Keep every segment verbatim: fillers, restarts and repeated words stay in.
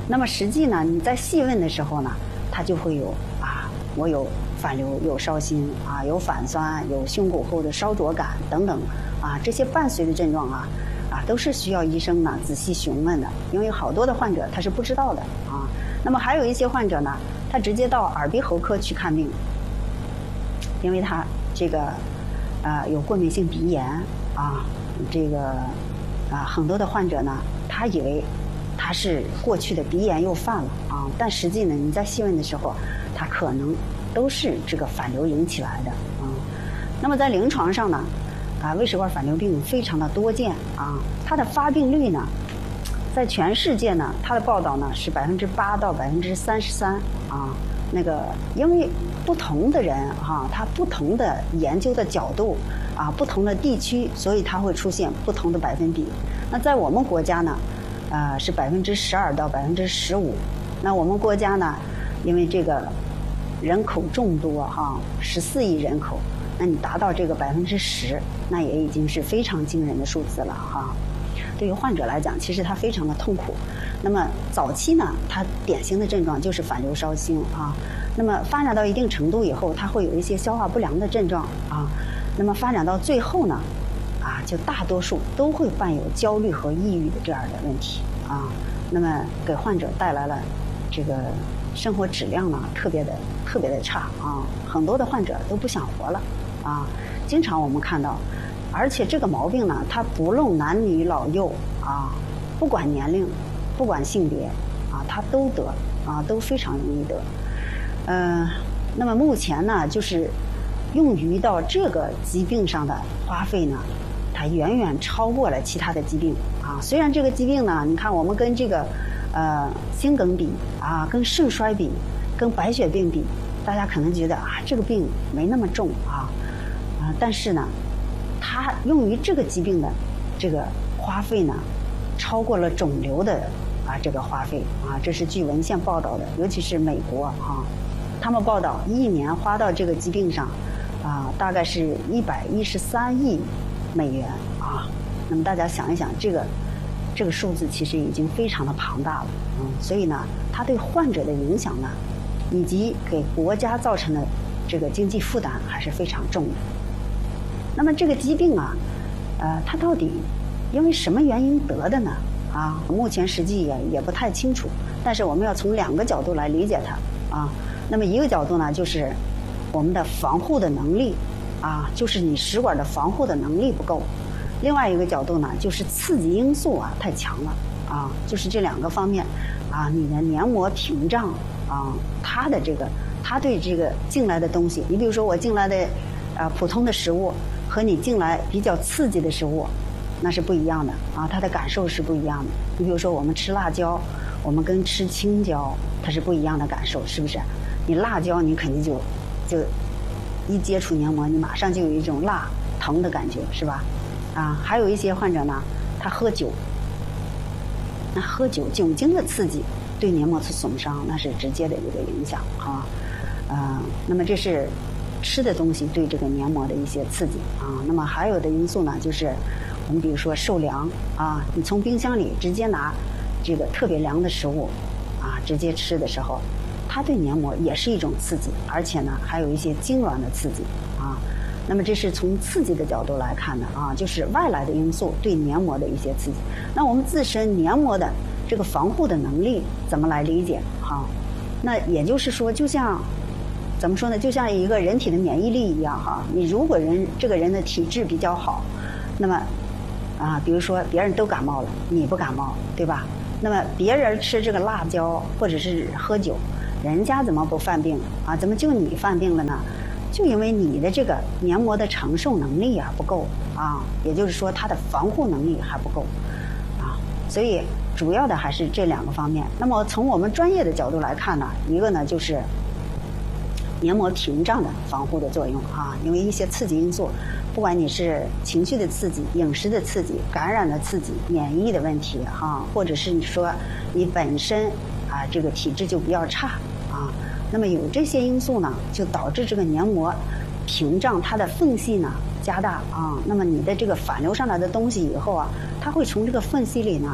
那么实际呢，你在细问的时候呢，它就会有啊，我有反流，有烧心啊，有反酸，有胸骨后的烧灼感等等啊，这些伴随的症状啊啊，都是需要医生呢仔细询问的，因为好多的患者他是不知道的啊。那么还有一些患者呢，他直接到耳鼻喉科去看病，因为他这个啊、呃、有过敏性鼻炎啊，这个啊很多的患者呢，他以为他是过去的鼻炎又犯了啊，但实际呢，你在细问的时候，他可能都是这个反流引起来的啊。那么在临床上呢，啊胃食管反流病非常的多见啊，它的发病率呢，在全世界呢，它的报道呢是百分之八到百分之三十三啊。那个因为不同的人哈、啊，他不同的研究的角度啊，不同的地区，所以它会出现不同的百分比。那在我们国家呢，呃是百分之十二到百分之十五。那我们国家呢，因为这个人口众多哈，十四亿人口，那你达到这个百分之十，那也已经是非常惊人的数字了哈。对于患者来讲，其实他非常的痛苦。那么早期呢，它典型的症状就是反流烧心啊。那么发展到一定程度以后，它会有一些消化不良的症状啊。那么发展到最后呢，啊，就大多数都会伴有焦虑和抑郁的这样的问题啊。那么给患者带来了这个生活质量呢，特别的特别的差啊。很多的患者都不想活了啊。经常我们看到。而且这个毛病呢，它不论男女老幼啊，不管年龄，不管性别啊，它都得啊，都非常容易得。呃，那么目前呢，就是用于到这个疾病上的花费呢，它远远超过了其他的疾病啊。虽然这个疾病呢，你看我们跟这个呃心梗比啊，跟肾衰比，跟白血病比，大家可能觉得啊，这个病没那么重啊啊，但是呢。它用于这个疾病的这个花费呢，超过了肿瘤的啊这个花费啊，这是据文献报道的，尤其是美国啊，他们报道一年花到这个疾病上啊，大概是一百一十三亿美元啊。那么大家想一想，这个这个数字其实已经非常的庞大了，嗯，所以呢，它对患者的影响呢，以及给国家造成的这个经济负担还是非常重的。那么这个疾病啊，呃，它到底因为什么原因得的呢？啊，目前实际也也不太清楚。但是我们要从两个角度来理解它啊。那么一个角度呢，就是我们的防护的能力啊，就是你食管的防护的能力不够。另外一个角度呢，就是刺激因素啊太强了啊，就是这两个方面啊，你的黏膜屏障啊，它的这个它对这个进来的东西，你比如说我进来的啊普通的食物。和你进来比较刺激的食物，那是不一样的啊，它的感受是不一样的。你比如说我们吃辣椒，我们跟吃青椒，它是不一样的感受，是不是？你辣椒你肯定就就一接触黏膜，你马上就有一种辣疼的感觉，是吧？啊，还有一些患者呢，他喝酒，那喝酒酒精的刺激对黏膜的损伤，那是直接的一个影响啊。呃，那么这是。吃的东西对这个黏膜的一些刺激啊，那么还有的因素呢，就是我们比如说受凉啊，你从冰箱里直接拿这个特别凉的食物啊，直接吃的时候，它对黏膜也是一种刺激，而且呢还有一些痉挛的刺激啊。那么这是从刺激的角度来看的啊，就是外来的因素对黏膜的一些刺激。那我们自身黏膜的这个防护的能力怎么来理解哈？那也就是说，就像。怎么说呢？就像一个人体的免疫力一样哈，你如果人这个人的体质比较好，那么啊，比如说别人都感冒了，你不感冒，对吧？那么别人吃这个辣椒或者是喝酒，人家怎么不犯病啊？怎么就你犯病了呢？就因为你的这个黏膜的承受能力啊不够啊，也就是说它的防护能力还不够啊，所以主要的还是这两个方面。那么从我们专业的角度来看呢，一个呢就是。黏膜屏障的防护的作用啊，因为一些刺激因素，不管你是情绪的刺激、饮食的刺激、感染的刺激、免疫的问题哈，或者是你说你本身啊这个体质就比较差啊，那么有这些因素呢，就导致这个黏膜屏障它的缝隙呢加大啊，那么你的这个反流上来的东西以后啊，它会从这个缝隙里呢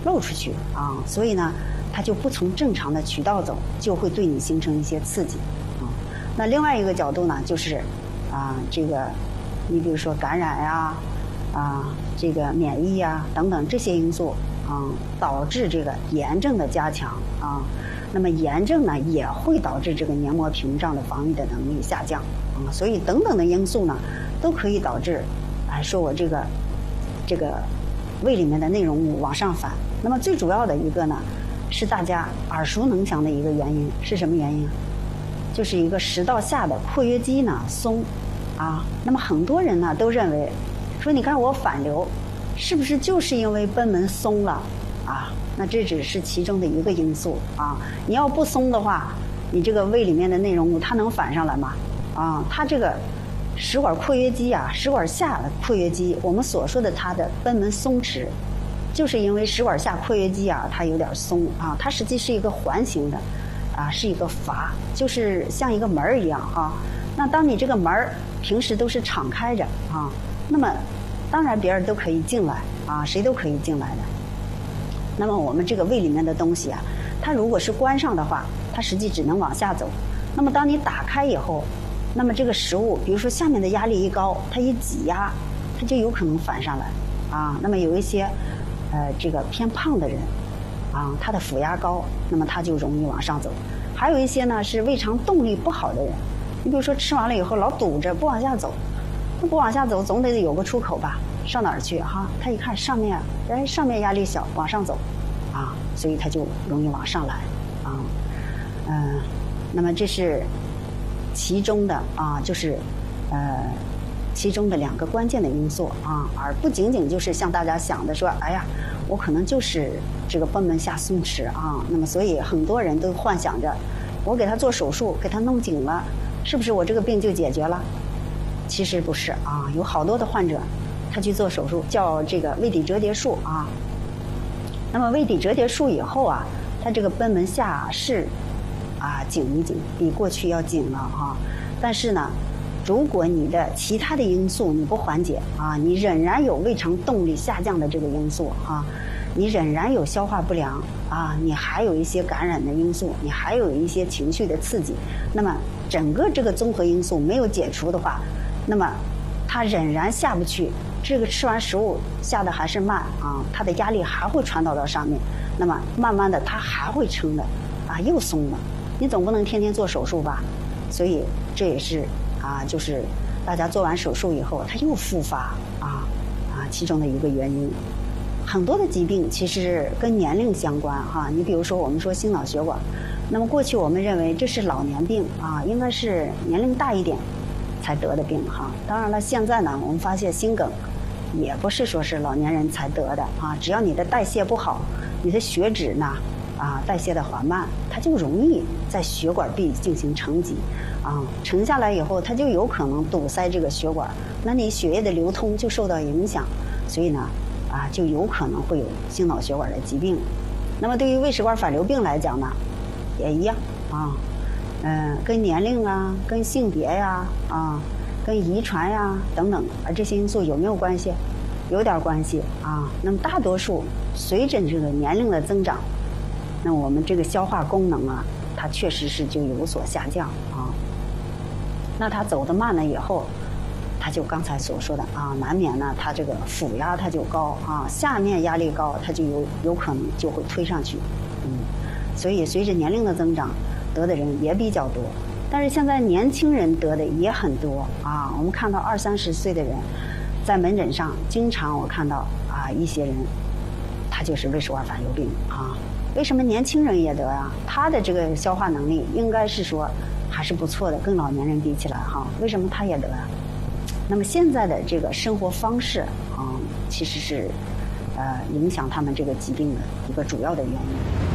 漏出去啊，所以呢，它就不从正常的渠道走，就会对你形成一些刺激啊。那另外一个角度呢，就是啊，这个你比如说感染呀、啊，啊，这个免疫呀、啊、等等这些因素啊，导致这个炎症的加强啊。那么炎症呢，也会导致这个黏膜屏障的防御的能力下降啊。所以等等的因素呢，都可以导致，哎，说我这个这个胃里面的内容物往上反。那么最主要的一个呢，是大家耳熟能详的一个原因是什么原因？就是一个食道下的括约肌呢松啊。那么很多人呢都认为，说你看我反流，是不是就是因为贲门松了啊？那这只是其中的一个因素啊。你要不松的话，你这个胃里面的内容物它能反上来吗？啊，它这个食管括约肌啊，食管下的括约肌，我们所说的它的贲门松弛，就是因为食管下括约肌啊，它有点松啊，它实际是一个环形的，啊，是一个阀，就是像一个门儿一样哈、啊。那当你这个门儿平时都是敞开着啊，那么当然别人都可以进来啊，谁都可以进来的。那么我们这个胃里面的东西啊，它如果是关上的话，它实际只能往下走。那么当你打开以后，那么这个食物，比如说下面的压力一高，它一挤压，它就有可能反上来啊。那么有一些呃这个偏胖的人啊，他的腹压高，那么他就容易往上走。还有一些呢是胃肠动力不好的人，你比如说吃完了以后老堵着不往下走，那不往下走总得有个出口吧？上哪儿去哈？他一看上面，哎，上面压力小，往上走，啊，所以他就容易往上来，啊，嗯、呃，那么这是其中的啊，就是呃，其中的两个关键的因素啊，而不仅仅就是像大家想的说，哎呀，我可能就是这个贲门下松弛啊，那么所以很多人都幻想着，我给他做手术，给他弄紧了，是不是我这个病就解决了？其实不是啊，有好多的患者。他去做手术，叫这个胃底折叠术啊。那么胃底折叠术以后啊，他这个贲门下是啊紧一紧，比过去要紧了哈、啊。但是呢，如果你的其他的因素你不缓解啊，你仍然有胃肠动力下降的这个因素啊，你仍然有消化不良啊，你还有一些感染的因素，你还有一些情绪的刺激，那么整个这个综合因素没有解除的话，那么它仍然下不去。这个吃完食物下的还是慢啊，它的压力还会传导到上面，那么慢慢的它还会撑的，啊又松了，你总不能天天做手术吧？所以这也是啊，就是大家做完手术以后它又复发啊啊其中的一个原因。很多的疾病其实跟年龄相关哈、啊，你比如说我们说心脑血管，那么过去我们认为这是老年病啊，应该是年龄大一点才得的病哈。当然了，现在呢我们发现心梗也不是说是老年人才得的啊，只要你的代谢不好，你的血脂呢啊代谢的缓慢，它就容易在血管壁进行沉积啊，沉下来以后它就有可能堵塞这个血管，那你血液的流通就受到影响，所以呢啊就有可能会有心脑血管的疾病。那么对于胃食管反流病来讲呢，也一样啊，嗯、呃，跟年龄啊，跟性别呀 啊, 啊跟遗传呀、啊、等等，而这些因素有没有关系？有点关系啊。那么大多数随着这个年龄的增长，那我们这个消化功能啊，它确实是就有所下降啊。那它走得慢了以后，它就刚才所说的啊，难免呢，它这个腹压它就高啊，下面压力高，它就有有可能就会推上去，嗯。所以随着年龄的增长，得的人也比较多。但是现在年轻人得的也很多啊，我们看到二三十岁的人，在门诊上经常我看到啊一些人，他就是胃食管反流病啊。为什么年轻人也得啊？他的这个消化能力应该是说还是不错的，跟老年人比起来哈，为什么他也得啊？那么现在的这个生活方式啊，其实是呃影响他们这个疾病的一个主要的原因。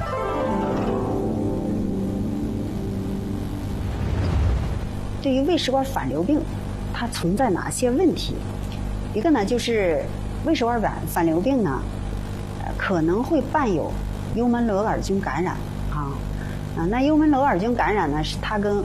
对于胃食管反流病，它存在哪些问题？一个呢，就是胃食管反反流病呢，呃，可能会伴有幽门螺杆菌感染啊啊。那幽门螺杆菌感染呢，是它跟